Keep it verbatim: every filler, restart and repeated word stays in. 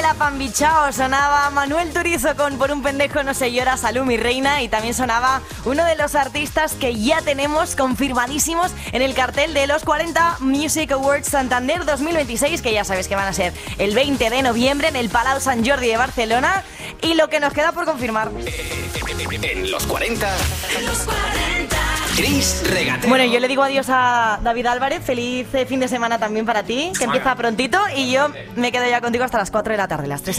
María Pambichao, sonaba Manuel Turizo con Por un pendejo no se llora, Salud mi reina, y también sonaba uno de los artistas que ya tenemos confirmadísimos en el cartel de los cuarenta Music Awards Santander dos mil veintiséis, que ya sabes que van a ser el veinte de noviembre en el Palau Sant Jordi de Barcelona, y lo que nos queda por confirmar. En los cuarenta. En los cuarenta. Chris Regatero. Bueno, yo le digo adiós a David Álvarez. Feliz fin de semana también para ti, que empieza prontito. Y yo me quedo ya contigo hasta las cuatro de la tarde, las tres.